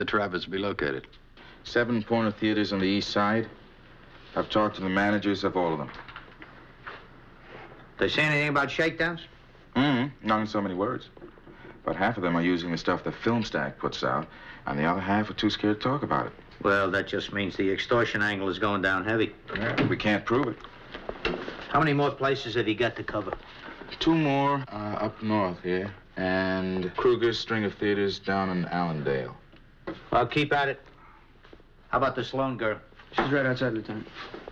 the Travis be located? 7 Pointer Theaters on the east side. I've talked to the managers of all of them. They say anything about shakedowns? Not in so many words. About half of them are using the stuff the Film Stack puts out, and the other half are too scared to talk about it. Well, that just means the extortion angle is going down heavy. Yeah, we can't prove it. How many more places have you got to cover? 2 more up north here, and Kruger's string of theaters down in Allendale. I'll keep at it. How about the Sloan girl? She's right outside, Lieutenant.